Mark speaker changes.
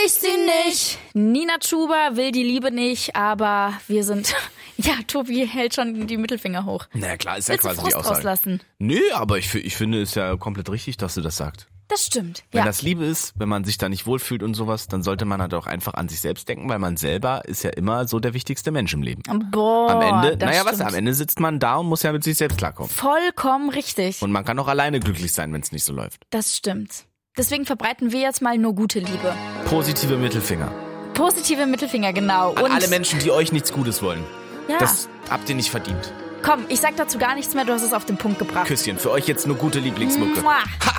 Speaker 1: ich sie nicht. Nina Chuba will die Liebe nicht, aber wir sind... Ja, Tobi hält schon die Mittelfinger hoch.
Speaker 2: Na klar, ist ja
Speaker 1: Willst du
Speaker 2: quasi die
Speaker 1: Frust
Speaker 2: Aussage.
Speaker 1: rauslassen?
Speaker 2: Nö, aber ich finde es ja komplett richtig, dass du das sagst.
Speaker 1: Das stimmt,
Speaker 2: Wenn
Speaker 1: ja.
Speaker 2: das Liebe ist, wenn man sich da nicht wohlfühlt und sowas, dann sollte man halt auch einfach an sich selbst denken, weil man selber ist ja immer so der wichtigste Mensch im Leben.
Speaker 1: Boah,
Speaker 2: Am Ende,
Speaker 1: das stimmt.
Speaker 2: am Ende sitzt man da und muss ja mit sich selbst klarkommen.
Speaker 1: Vollkommen richtig.
Speaker 2: Und man kann auch alleine glücklich sein, wenn es nicht so läuft.
Speaker 1: Das stimmt. Deswegen verbreiten wir jetzt mal nur gute Liebe.
Speaker 2: Positive Mittelfinger.
Speaker 1: Positive Mittelfinger, genau.
Speaker 2: An
Speaker 1: Und
Speaker 2: alle Menschen, die euch nichts Gutes wollen.
Speaker 1: ja,
Speaker 2: Das habt ihr nicht verdient.
Speaker 1: komm, ich sag dazu gar nichts mehr, du hast es auf den Punkt gebracht.
Speaker 2: Küsschen, für euch jetzt nur gute Lieblingsmucke.
Speaker 1: Mua.
Speaker 2: Ha!